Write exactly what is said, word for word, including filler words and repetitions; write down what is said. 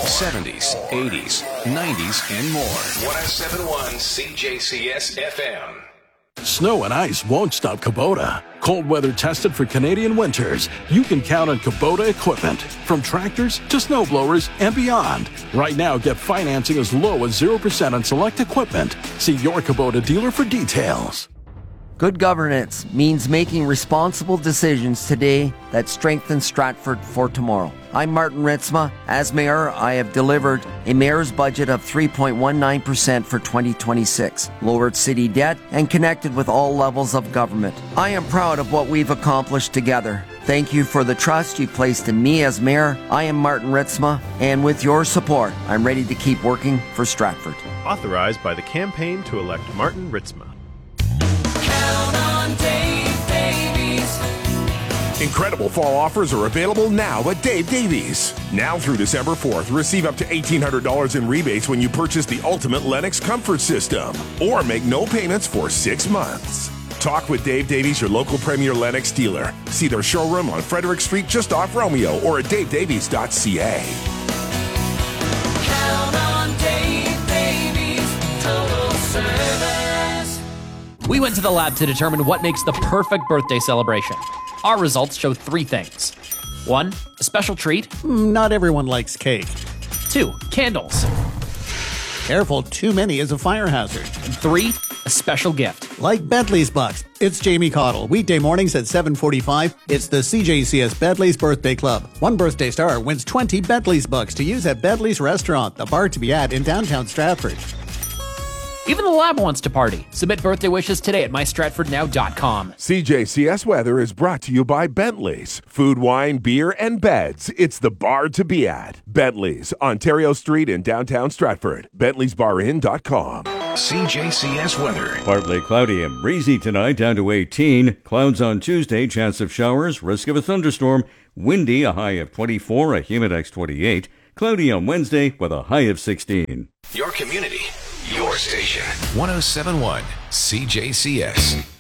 seventies, eighties, nineties, and more. one oh seven point one C J C S F M. Snow and ice won't stop Kubota. Cold weather tested for Canadian winters. You can count on Kubota equipment. From tractors to snowblowers and beyond. Right now, get financing as low as zero percent on select equipment. See your Kubota dealer for details. Good governance means making responsible decisions today that strengthen Stratford for tomorrow. I'm Martin Ritzma. As mayor, I have delivered a mayor's budget of three point one nine percent for twenty twenty-six, lowered city debt, and connected with all levels of government. I am proud of what we've accomplished together. Thank you for the trust you placed in me as mayor. I am Martin Ritzma, and with your support, I'm ready to keep working for Stratford. Authorized by the campaign to elect Martin Ritzma. Count on Dave Davies. Incredible fall offers are available now at Dave Davies. Now through December fourth, receive up to eighteen hundred dollars in rebates when you purchase the Ultimate Lennox Comfort System or make no payments for six months. Talk with Dave Davies, your local Premier Lennox dealer. See their showroom on Frederick Street just off Romeo or at dave davies dot c a. Count on Dave Davies, total service. We went to the lab to determine what makes the perfect birthday celebration. Our results show three things. One, a special treat. Not everyone likes cake. Two, candles. Careful, too many is a fire hazard. And three, a special gift. Like Bentley's Bucks. It's Jamie Cottle. Weekday mornings at seven forty-five. It's the C J C S Bentley's Birthday Club. One birthday star wins twenty Bentley's Bucks to use at Bentley's Restaurant, the bar to be at in downtown Stratford. Even the lab wants to party. Submit birthday wishes today at my stratford now dot com. C J C S Weather is brought to you by Bentley's. Food, wine, beer, and beds. It's the bar to be at. Bentley's, Ontario Street in downtown Stratford. bentley's bar inn dot com. C J C S Weather. Partly cloudy and breezy tonight, down to eighteen. Clouds on Tuesday, chance of showers, risk of a thunderstorm. Windy, a high of twenty-four, a humidex twenty-eight. Cloudy on Wednesday with a high of sixteen. Your community, your station. one oh seven point one C J C S.